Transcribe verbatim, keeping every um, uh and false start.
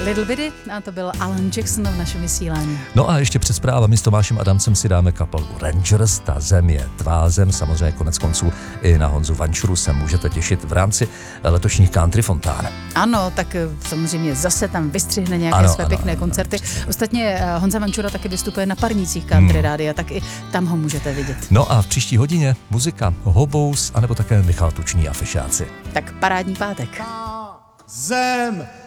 Little Bitty a to byl Alan Jackson v našem vysílání. No a ještě před zprávami s Tomášem Adamcem si dáme kapelu Rangers, ta zem je tvá zem, samozřejmě konec konců i na Honzu Vančuru se můžete těšit v rámci letošních Country Fontán. Ano, tak samozřejmě zase tam vystřihne nějaké ano, své ano, pěkné ano, koncerty. ano, Ostatně Honza Vančura taky vystupuje na parnících Country hmm. rádia, tak i tam ho můžete vidět. No a v příští hodině muzika Hobous, anebo také Michal Tučný a Fešáci. Tak parádní pátek. Zem